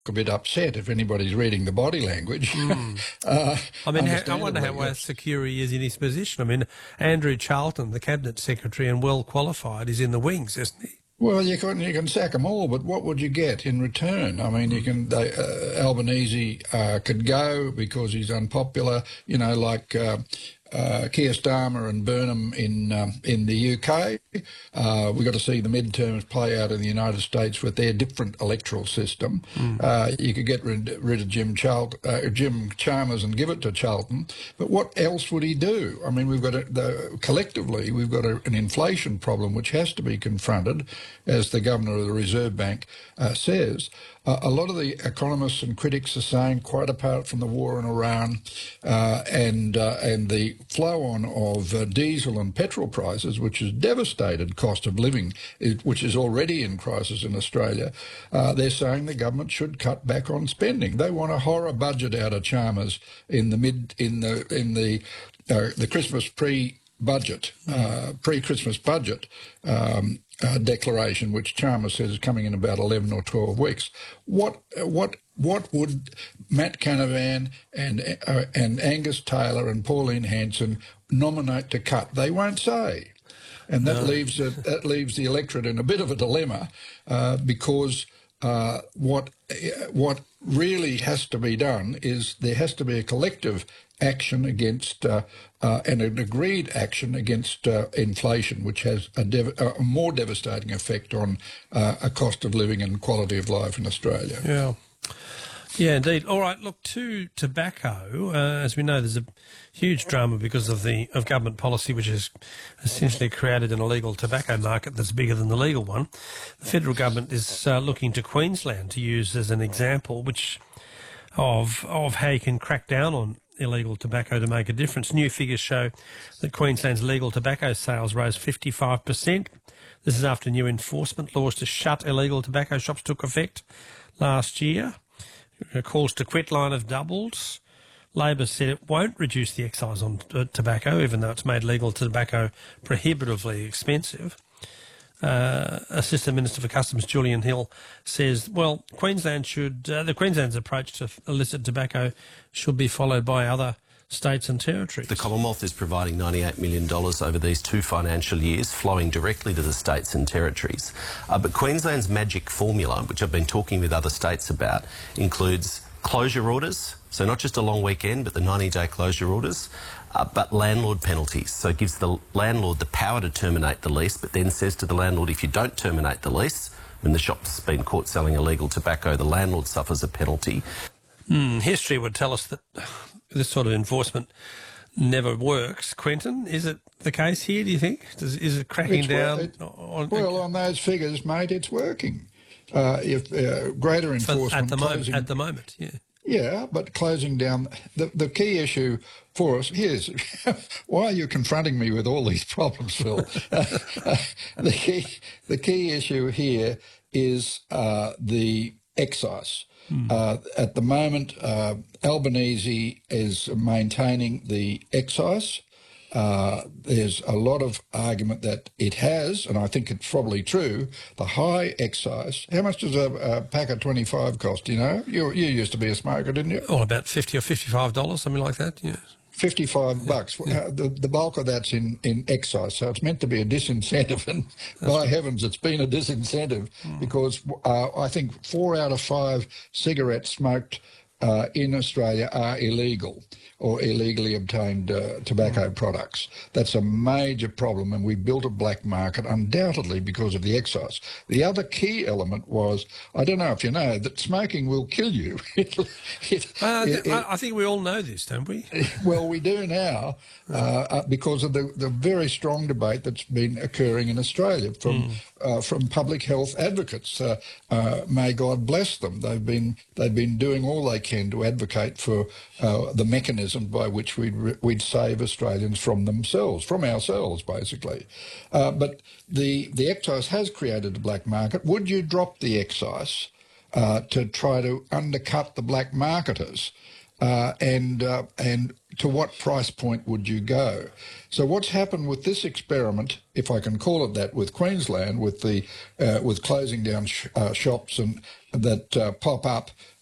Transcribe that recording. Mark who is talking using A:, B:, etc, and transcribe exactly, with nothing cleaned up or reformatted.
A: a bit upset if anybody's reading the body language.
B: Mm.
A: uh,
B: I mean, how, I wonder how secure he is in his position. I mean, Andrew Charlton, the Cabinet Secretary and well qualified, is in the wings, isn't he?
A: Well, you can you can sack them all, but what would you get in return? I mean, you can they, uh, Albanese uh, could go because he's unpopular. You know, like uh, uh, Keir Starmer and Burnham in um, in the U K. Uh, we've got to see the midterms play out in the United States with their different electoral system. Mm. Uh, you could get rid, rid of Jim, Charl- uh, Jim Chalmers and give it to Charlton, but what else would he do? I mean, we've got a, the, collectively we've got a, an inflation problem which has to be confronted, as the Governor of the Reserve Bank uh, says. Uh, a lot of the economists and critics are saying, quite apart from the war in Iran uh, and uh, and the flow-on of uh, diesel and petrol prices, which has devastated cost of living, which is already in crisis in Australia, uh, they're saying the government should cut back on spending. They want a horror budget out of Chalmers in the mid in the in the uh, the Christmas pre. budget, uh, pre-Christmas budget um, uh, declaration, which Chalmers says is coming in about eleven or twelve weeks. What what what would Matt Canavan and uh, and Angus Taylor and Pauline Hanson nominate to cut? They won't say, and that no. leaves a, that leaves the electorate in a bit of a dilemma uh, because uh, what what really has to be done is there has to be a collective action against uh, uh, and an agreed action against uh, inflation, which has a, dev- a more devastating effect on uh, a cost of living and quality of life in Australia.
B: Yeah, yeah, indeed. All right, look, to tobacco, uh, as we know, there's a huge drama because of the of government policy, which has essentially created an illegal tobacco market that's bigger than the legal one. The federal government is uh, looking to Queensland to use as an example, which of of how you can crack down on illegal tobacco to make a difference. New figures show that Queensland's legal tobacco sales rose fifty-five percent. This is after new enforcement laws to shut illegal tobacco shops took effect last year. Calls to quit line have doubled. Labor said it won't reduce the excise on uh, tobacco, even though it's made legal tobacco prohibitively expensive. Uh, Assistant Minister for Customs Julian Hill says, well, Queensland should, uh, the Queensland's approach to illicit tobacco should be followed by other states and territories.
C: The Commonwealth is providing ninety-eight million dollars over these two financial years, flowing directly to the states and territories. Uh, but Queensland's magic formula, which I've been talking with other states about, includes closure orders, so not just a long weekend, but the ninety-day closure orders, uh, but landlord penalties. So it gives the landlord the power to terminate the lease, but then says to the landlord, if you don't terminate the lease, when the shop's been caught selling illegal tobacco, the landlord suffers a penalty.
B: Mm, history would tell us that this sort of enforcement never works. Quentin, is it the case here, do you think? Does, is it cracking
A: it's,
B: down?
A: It,
B: on,
A: well, on those figures, mate, it's working. Uh, if uh, greater enforcement...
B: At the,
A: closing,
B: moment, at the moment, yeah.
A: Yeah, but closing down... The, the key issue for us... Here's... why are you confronting me with all these problems, Phil? uh, uh, the, key, the key issue here is uh, the excise. Hmm. Uh, at the moment, uh, Albanese is maintaining the excise. Uh, there's a lot of argument that it has, and I think it's probably true, the high excise. How much does a, a pack of twenty-five cost, you know? You, you used to be a smoker, didn't you?
B: Oh, about fifty or fifty-five dollars, something like that, yes.
A: fifty-five yeah, bucks. Yeah. The, the bulk of that's in, in excise, so it's meant to be a disincentive, and that's by right. heavens, it's been a disincentive mm. because uh, I think four out of five cigarettes smoked uh, in Australia are illegal or illegally obtained uh, tobacco mm. products. That's a major problem, and we built a black market undoubtedly because of the excise. The other key element was, I don't know if you know, that smoking will kill you. it,
B: it, uh, it, I, I think we all know this, don't we?
A: Well, we do now uh, because of the, the very strong debate that's been occurring in Australia from mm. uh, from public health advocates. Uh, uh, may God bless them. They've been they've been doing all they can to advocate for uh, the mechanism by which we'd, we'd save Australians from themselves, from ourselves, basically. Uh, but the, the excise has created a black market. Would you drop the excise uh, to try to undercut the black marketers? uh, and uh, and to what price point would you go? So what's happened with this experiment, if I can call it that, with Queensland, with the uh, with closing down sh- uh, shops and that uh, pop up